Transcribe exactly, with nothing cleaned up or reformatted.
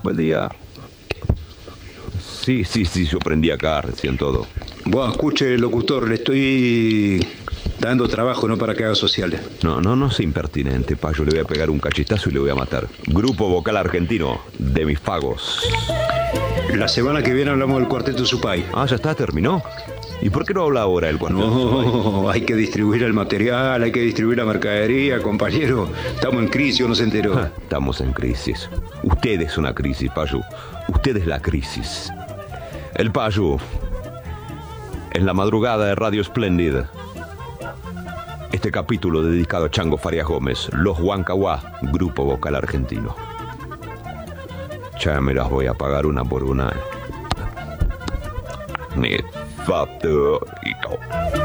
Buen día. Sí, sí, sí, yo prendí acá recién todo. Bueno, escuche, locutor, le estoy dando trabajo, no para que haga sociales. No, no, no sea impertinente, Payo. Le voy a pegar un cachistazo y le voy a matar. Grupo Vocal Argentino, de mis pagos. La semana que viene hablamos del Cuarteto Supay. Ah, ya está, terminó. ¿Y por qué no habla ahora el Cuarteto Supay? No, hay que distribuir el material, hay que distribuir la mercadería, compañero. Estamos en crisis, ¿no se enteró? Ah, estamos en crisis. Usted es una crisis, Payo. Usted es la crisis. El Payo. En la madrugada de Radio Espléndida. Este capítulo dedicado a Chango Farias Gómez, Los Huancahuá, Grupo Vocal Argentino. Ya me las voy a pagar una por una. Mi favorito.